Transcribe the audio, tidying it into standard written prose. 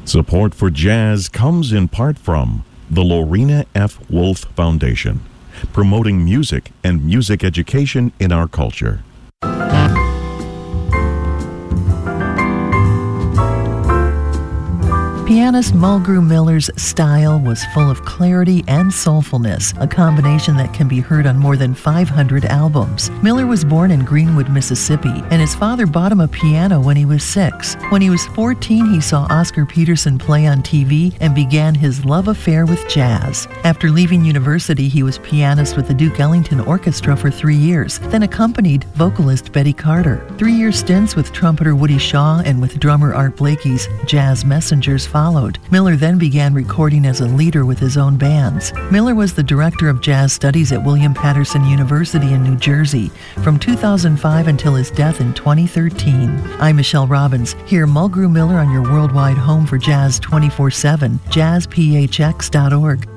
Support for jazz comes in part from the Lorena F. Wolf Foundation, promoting music and music education in our culture. Pianist Mulgrew Miller's style was full of clarity and soulfulness, a combination that can be heard on more than 500 albums. Miller was born in Greenwood, Mississippi, and his father bought him a piano when he was 6. When he was 14, he saw Oscar Peterson play on TV and began his love affair with jazz. After leaving university, he was pianist with the Duke Ellington Orchestra for 3 years, then accompanied vocalist Betty Carter. 3-year stints with trumpeter Woody Shaw and with drummer Art Blakey's Jazz Messengers followed. Miller then began recording as a leader with his own bands. Miller was the director of jazz studies at William Patterson University in New Jersey from 2005 until his death in 2013. I'm Michelle Robbins. Hear Mulgrew Miller on your worldwide home for jazz 24/7, jazzphx.org.